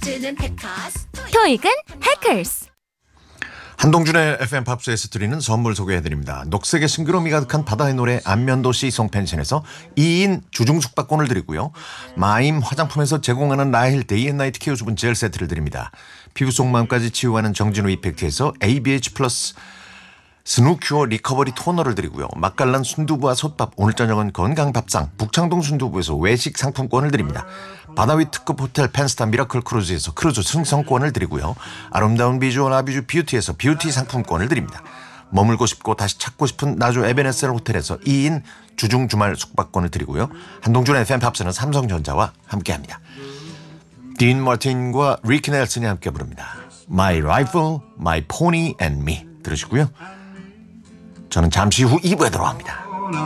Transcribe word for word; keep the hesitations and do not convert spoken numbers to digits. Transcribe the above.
퀴즈는 해커스. 토익은 해커스. 한동준의 에프엠 팝스에서 드리는 선물 소개해드립니다. 녹색의 싱그러움이 가득한 바다의 노래 안면도시 송펜션에서 이 인 주중 숙박권을 드리고요. 마임 화장품에서 제공하는 나일 데이앤나이트 케어 주분 젤 세트를 드립니다. 피부 속 마음까지 치유하는 정진우 이펙트에서 에이비에이치 플러스 스누큐어 리커버리 토너를 드리고요. 맛깔난 순두부와 솥밥, 오늘 저녁은 건강밥상 북창동 순두부에서 외식 상품권을 드립니다. 바다위 특급 호텔 펜스타 미라클 크루즈에서 크루즈 승선권을 드리고요. 아름다운 비주얼 아비주 뷰티에서 뷰티 상품권을 드립니다. 머물고 싶고 다시 찾고 싶은 나주 에베네셀 호텔에서 이 인 주중 주말 숙박권을 드리고요. 한동준의 에프엠 팝스는 삼성전자와 함께합니다. 딘 마틴과 리키 넬슨이 함께 부릅니다. My Rifle, My Pony and Me 들으시고요. 저는 잠시 후 이 부에 들어갑니다.